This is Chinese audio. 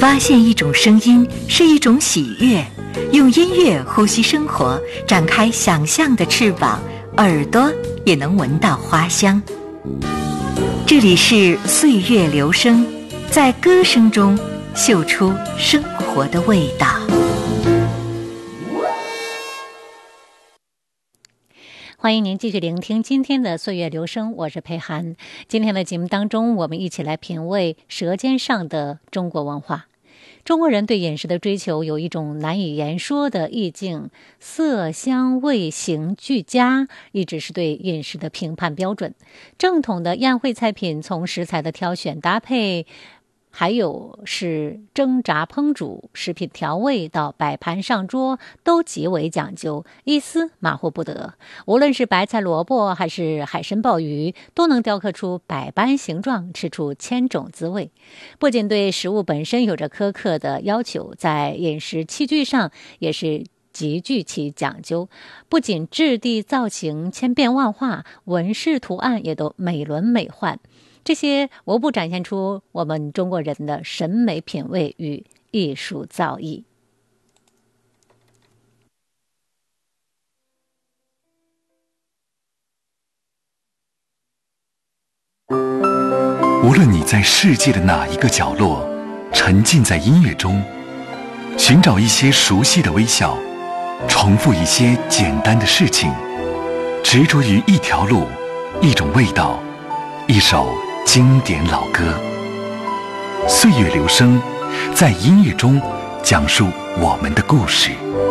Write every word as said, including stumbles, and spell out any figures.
发现一种声音是一种喜悦，用音乐呼吸生活，展开想象的翅膀，耳朵也能闻到花香。这里是岁月流声，在歌声中嗅出生活的味道。 欢迎您继续聆听今天的岁月流声，我是佩涵。今天的节目当中，我们一起来品味舌尖上的中国文化。中国人对饮食的追求有一种难以言说的意境，色香味形俱佳，一直是对饮食的评判标准。正统的宴会菜品，从食材的挑选搭配，还有是蒸炸烹煮，食品调味到摆盘上桌都极为讲究，一丝马虎不得。无论是白菜萝卜还是海参鲍鱼，都能雕刻出百般形状，吃出千种滋味。不仅对食物本身有着苛刻的要求，在饮食器具上也是极具其讲究，不仅质地造型千变万化，纹饰图案也都美轮美奂。这些无不展现出我们中国人的审美品味与艺术造诣。 无论你在世界的哪一个角落，沉浸在音乐中，寻找一些熟悉的微笑，重复一些简单的事情，执着于一条路，一种味道，一首经典老歌。岁月流声，在音乐中讲述我们的故事。